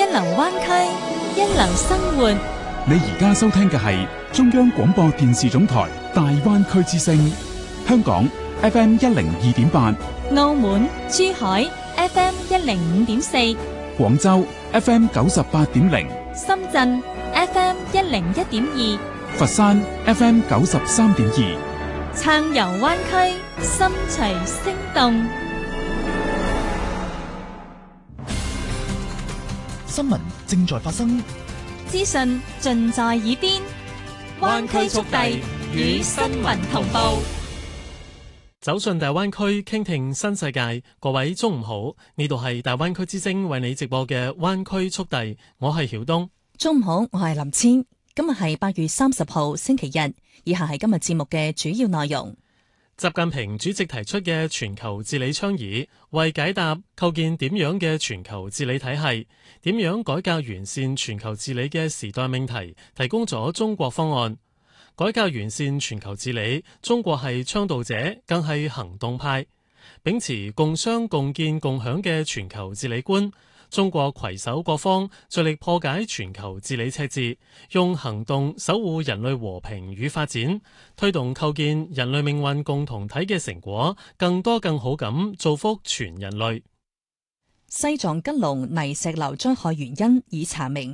一流灣區，一流生活。 你而家收聽嘅係中央廣播電視總台大灣區之聲，香港 FM 102.8， 澳門、珠海 FM 105.4， 廣州 FM 98.0， 深圳 FM 101.2， 佛山 FM 93.2， 暢遊灣區，心隨聲動。 新聞正在發生， 資訊盡在耳邊，灣區速遞與新聞同步。 走進大灣區，傾聽新世界。各位中午好，呢度係大灣區之聲為你直播嘅灣區速遞，我係曉東。 中午好，我係林千。今日係8月30號星期日，以下係今日節目嘅主要內容。 習近平主席提出嘅全球治理倡議，為解答構建點樣嘅全球治理體系、點樣改革完善全球治理嘅時代命題，提供咗中國方案。改革完善全球治理，中國係倡導者，更係行動派。秉持共商共建共享嘅全球治理觀，中國攜手各方，致力破解全球治理赤字，用行動守護人類和平與發展，推動構建人類命運共同體嘅成果，更多更好咁造福全人類。 西藏吉隆泥石流災害原因已查明，